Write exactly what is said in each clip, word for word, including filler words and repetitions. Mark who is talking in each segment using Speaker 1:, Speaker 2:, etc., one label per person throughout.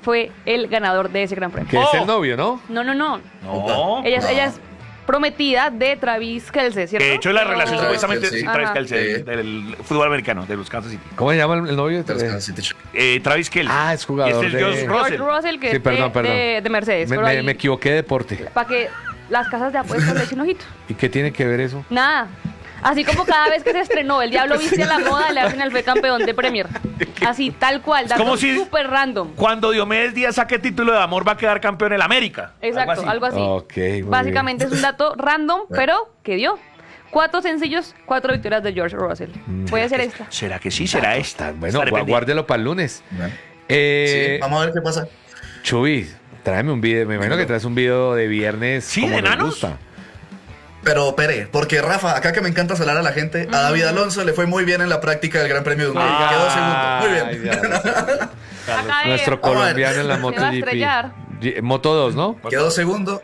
Speaker 1: fue el ganador de ese gran premio.
Speaker 2: Que
Speaker 3: Oh.
Speaker 2: es el novio, ¿no?
Speaker 1: No, no, no.
Speaker 3: No.
Speaker 1: Ella, es-
Speaker 4: No.
Speaker 1: ella es prometida de Travis Kelce, ¿cierto?
Speaker 3: De hecho, la
Speaker 1: Pero-
Speaker 3: relación
Speaker 4: Travis
Speaker 3: supuestamente
Speaker 4: Kelce.
Speaker 3: sí, Travis
Speaker 1: Ajá.
Speaker 3: Kelce, del,
Speaker 4: Sí.
Speaker 3: del fútbol americano, de los Kansas City.
Speaker 2: ¿Cómo se llama el el novio?
Speaker 4: De los
Speaker 2: Eh,
Speaker 4: Kansas City Chiefs.
Speaker 3: Eh, Travis Kelce.
Speaker 2: Ah, es jugador
Speaker 3: Y este
Speaker 2: de-
Speaker 3: es George
Speaker 1: George
Speaker 3: Russell.
Speaker 1: Russell, que
Speaker 2: Sí,
Speaker 1: es
Speaker 2: perdón,
Speaker 1: de,
Speaker 2: perdón.
Speaker 1: de- de Mercedes.
Speaker 2: Me,
Speaker 1: pero
Speaker 2: me-
Speaker 1: ahí-
Speaker 2: me equivoqué de deporte.
Speaker 1: Para que las casas de apuestas le echen ojito.
Speaker 2: ¿Y qué tiene que ver eso?
Speaker 1: Nada. Así como cada vez que se estrenó El Diablo Viste a la Moda, el Arsenal fue campeón de Premier. Así, tal cual.
Speaker 3: como
Speaker 1: Datos
Speaker 3: si-
Speaker 1: súper random.
Speaker 3: Cuando Diomedes Díaz saque título de amor, va a quedar campeón en la América.
Speaker 1: Exacto, algo así.
Speaker 2: Ok, muy
Speaker 1: Básicamente es un dato random, pero que dio. Cuatro sencillos, cuatro victorias de George Russell. Puede ser esta.
Speaker 3: ¿Será que sí? ¿Será esta?
Speaker 2: Bueno,
Speaker 3: Estaré
Speaker 2: gua-
Speaker 3: pendiente.
Speaker 2: guárdelo para el lunes.
Speaker 4: Bueno.
Speaker 2: Eh,
Speaker 4: Sí, vamos a ver qué pasa.
Speaker 2: Chubi, tráeme un video. Me imagino que traes un video de viernes.
Speaker 3: ¿Sí,
Speaker 2: como
Speaker 3: de
Speaker 2: nos
Speaker 3: enanos?
Speaker 2: gusta.
Speaker 4: Pero Pere, porque Rafa, acá que me encanta salar a la gente, a David Alonso le fue muy bien en la práctica del Gran Premio de Hungría.
Speaker 3: Ah,
Speaker 4: Quedó segundo. Muy
Speaker 2: Ay,
Speaker 4: bien.
Speaker 2: ya.
Speaker 1: Acá es-
Speaker 2: Nuestro
Speaker 4: Vamos a ver.
Speaker 2: colombiano en la
Speaker 1: Se va a
Speaker 2: MotoGP.
Speaker 1: estrellar.
Speaker 2: Ye- Moto dos, ¿no?
Speaker 4: Quedó segundo.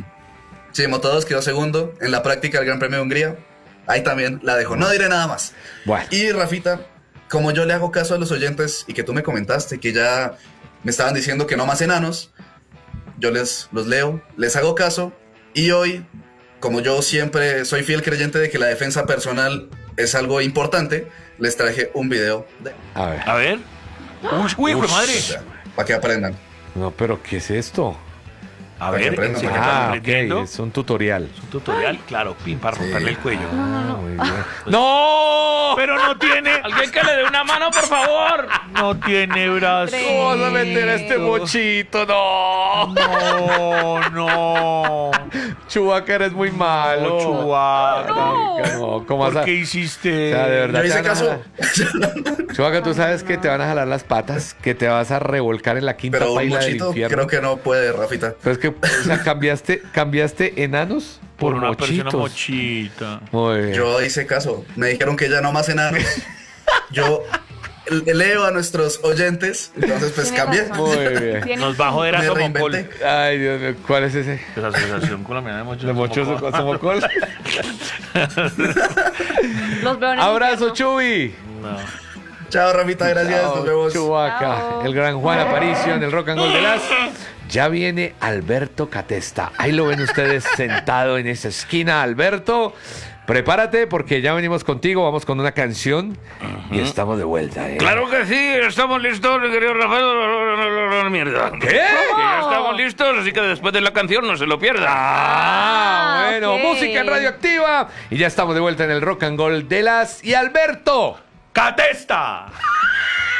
Speaker 4: Sí, Moto dos quedó segundo en la práctica del Gran Premio de Hungría. Ahí también la dejo. No diré nada más.
Speaker 2: Bueno.
Speaker 4: Y Rafita, como yo le hago caso a los oyentes y que tú me comentaste que ya me estaban diciendo que no más enanos, yo les los leo, les hago caso y hoy, como yo siempre soy fiel creyente de que la defensa personal es algo importante, les traje un video de,
Speaker 2: A ver.
Speaker 3: A ver. Uy, uy, hijo de madre.
Speaker 4: para que aprendan.
Speaker 2: No, pero ¿qué es esto?
Speaker 3: A
Speaker 4: Para que
Speaker 3: ver,
Speaker 4: aprendan,
Speaker 3: ¿en
Speaker 4: para
Speaker 3: serio
Speaker 4: que
Speaker 2: Ah,
Speaker 3: están
Speaker 2: ok,
Speaker 3: aprendiendo?
Speaker 2: es un tutorial.
Speaker 3: Un tutorial, claro, pin, para romperle el cuello.
Speaker 2: Ah, muy bien.
Speaker 3: ¡No! Pero no tiene.
Speaker 5: Alguien que le dé una mano, por favor.
Speaker 3: No tiene brazos.
Speaker 1: ¿Cómo vas a meter a este
Speaker 2: mochito? No.
Speaker 3: No, no.
Speaker 2: Chubaca, eres muy malo.
Speaker 3: No, Chubaca.
Speaker 1: No.
Speaker 2: No, ¿cómo vas
Speaker 3: ¿Por
Speaker 2: a...?
Speaker 3: qué
Speaker 2: O
Speaker 3: hiciste?
Speaker 2: sea, de verdad.
Speaker 4: Yo hice
Speaker 2: te van a
Speaker 4: caso,
Speaker 2: jalar- Chubaca, tú sabes que te van a jalar las patas, que te vas a revolcar en la quinta
Speaker 4: pero un
Speaker 2: paila del
Speaker 4: mochito
Speaker 2: infierno.
Speaker 4: creo que no puede, Rafita.
Speaker 2: Pero es que, o sea, cambiaste, cambiaste enanos por,
Speaker 3: Por una persona
Speaker 2: mochitos.
Speaker 3: mochita.
Speaker 2: Muy bien.
Speaker 4: Yo hice caso. Me dijeron que ya no más enanos. Yo le- leo a nuestros oyentes, entonces pues
Speaker 1: Tiene
Speaker 4: cambié.
Speaker 1: razón.
Speaker 2: Muy bien.
Speaker 1: Tiene-
Speaker 3: Nos va a joder a
Speaker 4: Me
Speaker 3: Somocol.
Speaker 4: reinventé.
Speaker 2: Ay, Dios mío, ¿cuál es ese?
Speaker 3: La Asociación Colombiana de Mochos.
Speaker 2: ¿De mochos
Speaker 3: Somocol.
Speaker 2: de Somocol?
Speaker 1: Los veo en el
Speaker 2: Abrazo,
Speaker 1: infierno.
Speaker 2: Chubi.
Speaker 3: No.
Speaker 4: Chao, Rafita, gracias.
Speaker 2: Chao,
Speaker 4: Nos vemos.
Speaker 2: Chubaca,
Speaker 1: Chao.
Speaker 2: el gran Juan Aparicio en el Rock and Roll de las. Ya viene Alberto Catesta. Ahí lo ven ustedes sentado en esa esquina, Alberto. Prepárate porque ya venimos contigo, vamos con una canción y estamos de vuelta. ¿eh?
Speaker 5: Claro que sí, estamos listos, mi querido Rafael. Mierda.
Speaker 2: ¿Qué?
Speaker 5: Que ya estamos listos, así que después de la canción no se lo pierda.
Speaker 2: Ah,
Speaker 1: Ah,
Speaker 2: bueno,
Speaker 1: ok.
Speaker 2: música en Radioactiva. Y ya estamos de vuelta en el Rock and Roll de las. Y Alberto.
Speaker 3: ¡Catesta!